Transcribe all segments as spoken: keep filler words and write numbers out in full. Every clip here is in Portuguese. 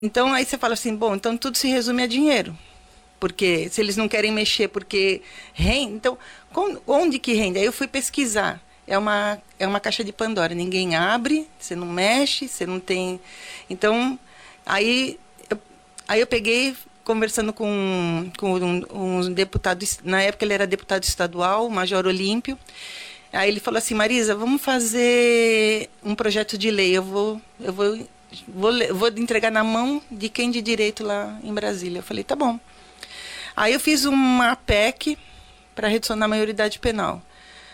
Então aí você fala assim, bom, então tudo se resume a dinheiro. Porque se eles não querem mexer porque rende, então com- onde que rende? Aí eu fui pesquisar. É uma, é uma caixa de Pandora. Ninguém abre, você não mexe, você não tem. Então, aí eu, aí eu peguei conversando com, com um, um deputado, es- na época ele era deputado estadual, o Major Olímpio. Aí ele falou assim, Marisa, vamos fazer um projeto de lei. Eu vou, eu vou, vou, le- vou entregar na mão de quem de direito lá em Brasília. Eu falei, tá bom. Aí eu fiz uma P E C para redução da maioridade penal.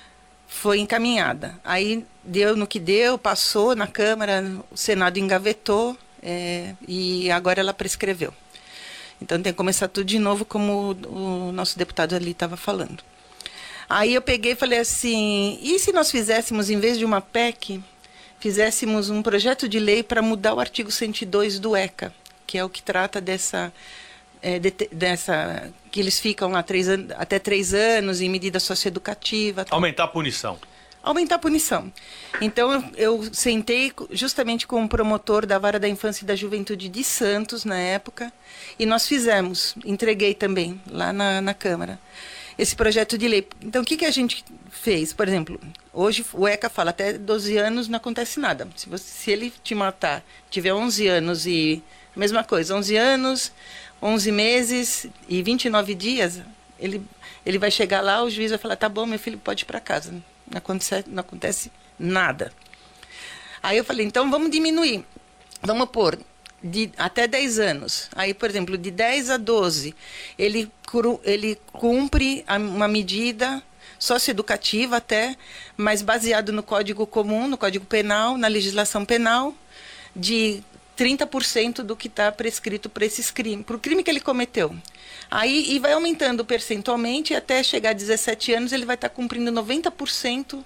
Foi encaminhada. Aí deu no que deu, passou na Câmara, o Senado engavetou, é, e agora ela prescreveu. Então tem que começar tudo de novo, como o, o nosso deputado ali estava falando. Aí eu peguei e falei assim, e se nós fizéssemos, em vez de uma P E C, fizéssemos um projeto de lei para mudar o artigo cento e dois do ECA, que é o que trata dessa, é, de, dessa que eles ficam lá três an até três anos em medida socioeducativa. Tal. Aumentar a punição. Aumentar a punição. Então, eu, eu sentei justamente com o promotor da Vara da Infância e da Juventude de Santos, na época, e nós fizemos, entreguei também, lá na, na Câmara, esse projeto de lei. Então, o que, que a gente fez? Por exemplo, hoje o ECA fala, até doze anos não acontece nada. Se, você, se ele te matar, tiver onze anos e... Mesma coisa, onze anos, onze meses e vinte e nove dias, ele, ele vai chegar lá, o juiz vai falar, tá bom, meu filho pode ir para casa. Não acontece, não acontece nada. Aí eu falei, então vamos diminuir. Vamos pôr de até dez anos. Aí, por exemplo, de dez a doze, ele, ele cumpre uma medida socioeducativa até, mas baseado no Código Comum, no Código Penal, na legislação penal, de trinta por cento do que está prescrito para esses crimes, para o crime que ele cometeu. Aí, e vai aumentando percentualmente, até chegar a dezessete anos, ele vai estar tá cumprindo noventa por cento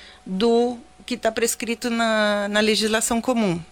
do que está prescrito na, na legislação comum.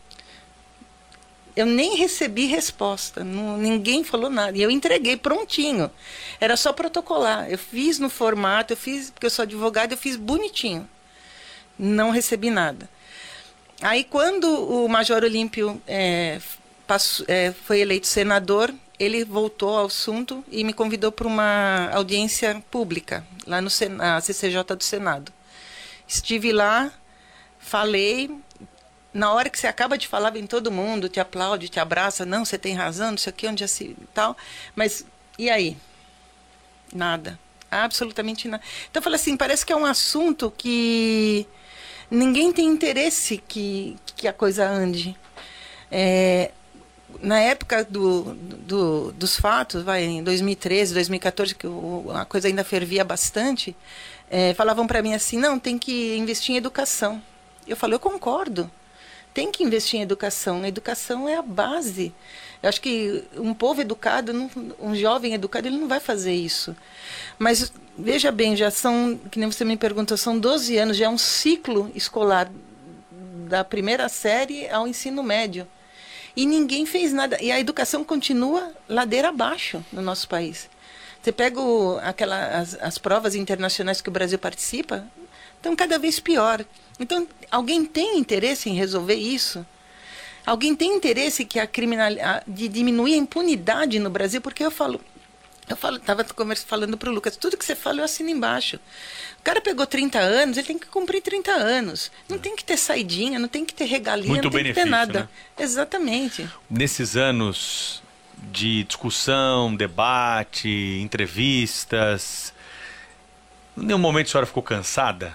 Eu nem recebi resposta, não, ninguém falou nada. E eu entreguei prontinho. Era só protocolar. Eu fiz no formato, eu fiz, porque eu sou advogada, eu fiz bonitinho. Não recebi nada. Aí, quando o Major Olímpio é, passou, é, foi eleito senador, ele voltou ao assunto e me convidou para uma audiência pública, lá no Sen- na C C J do Senado. Estive lá, falei. Na hora que você acaba de falar, vem todo mundo, te aplaude, te abraça. Não, você tem razão, não sei o que, onde já se... tal. Mas, e aí? Nada. Absolutamente nada. Então, eu falei assim, parece que é um assunto que ninguém tem interesse que, que a coisa ande. É, na época do, do, dos fatos, vai, em dois mil e treze, dois mil e quatorze, que o, a coisa ainda fervia bastante, é, falavam para mim assim, não, tem que investir em educação. Eu falei, eu concordo. Tem que investir em educação. A educação é a base. Eu acho que um povo educado, não- um jovem educado, ele não vai fazer isso. Mas veja bem, já são, que nem você me perguntou, são doze anos, já é um ciclo escolar da primeira série ao ensino médio. E ninguém fez nada. E a educação continua ladeira abaixo no nosso país. Você pega o, aquela, as, as provas internacionais que o Brasil participa, estão cada vez pior. Então, alguém tem interesse em resolver isso? Alguém tem interesse que a criminal, a- de diminuir a impunidade no Brasil? Porque eu falo, eu falo, estava falando para o Lucas, tudo que você fala eu assino embaixo. O cara pegou trinta anos, ele tem que cumprir trinta anos. Não tem que ter saidinha, não tem que ter regalia, Muito não tem que ter benefício, né? nada. Exatamente. Nesses anos de discussão, debate, entrevistas, em nenhum momento a senhora ficou cansada?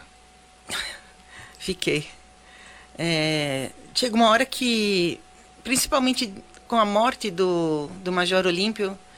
Fiquei. É, chega uma hora que, principalmente com a morte do, do Major Olímpio,